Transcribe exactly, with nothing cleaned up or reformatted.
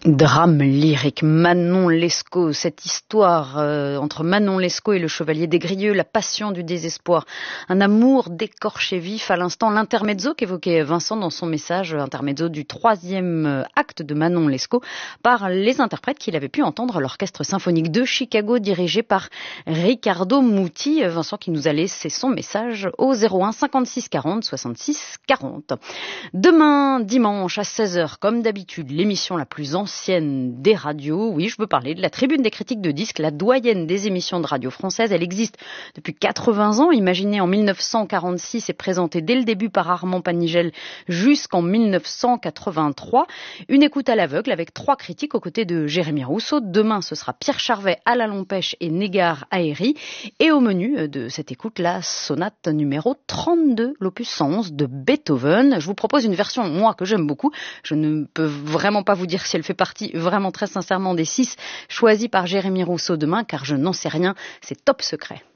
Drame lyrique, Manon Lescaut, cette histoire euh, entre Manon Lescaut et le chevalier des Grieux, la passion du désespoir, un amour décorché vif, à l'instant l'intermezzo qu'évoquait Vincent dans son message, intermezzo du troisième acte de Manon Lescaut par les interprètes qu'il avait pu entendre à l'Orchestre symphonique de Chicago dirigé par Riccardo Muti. Vincent qui nous a laissé son message au zéro un cinquante-six quarante soixante-six quarante. Demain dimanche à seize heures comme d'habitude, l'émission la plus ancienne des radios. Oui, je veux parler de la Tribune des critiques de disques, la doyenne des émissions de radio françaises. Elle existe depuis quatre-vingts ans, imaginée en mille neuf cent quarante-six et présentée dès le début par Armand Panigel jusqu'en mille neuf cent quatre-vingt-trois. Une écoute à l'aveugle avec trois critiques aux côtés de Jérémy Rousseau. Demain, ce sera Pierre Charvet, Alain Lompèche et Négar Aéry. Et au menu de cette écoute, la sonate numéro trente-deux, l'opus cent onze de Beethoven. Je vous propose une version, moi, que j'aime beaucoup. Je ne peux vraiment pas vous dire si elle fait partie vraiment très sincèrement des six choisis par Jérémy Rousseau demain, car je n'en sais rien, c'est top secret.